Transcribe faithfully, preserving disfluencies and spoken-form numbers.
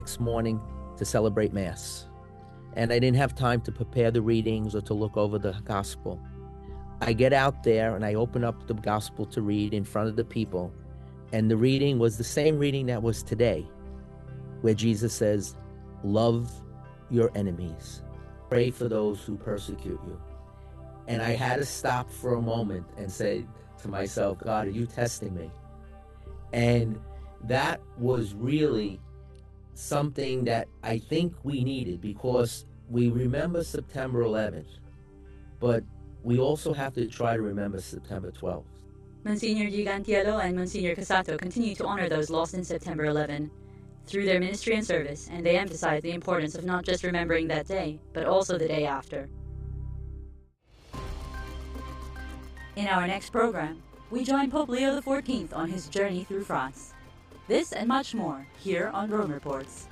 next morning to celebrate Mass. And I didn't have time to prepare the readings or to look over the gospel. I get out there and I open up the gospel to read in front of the people. And the reading was the same reading that was today, where Jesus says, love your enemies, pray for those who persecute you. And I had to stop for a moment and say to myself, God, are you testing me? And that was really something that I think we needed, because we remember September eleventh, but we also have to try to remember September twelfth. Monsignor Gigantiello and Monsignor Cassato continue to honor those lost in September eleventh through their ministry and service, and they emphasize the importance of not just remembering that day, but also the day after. In our next program, we join Pope Leo the fourteenth on his journey through France. This and much more here on Rome Reports.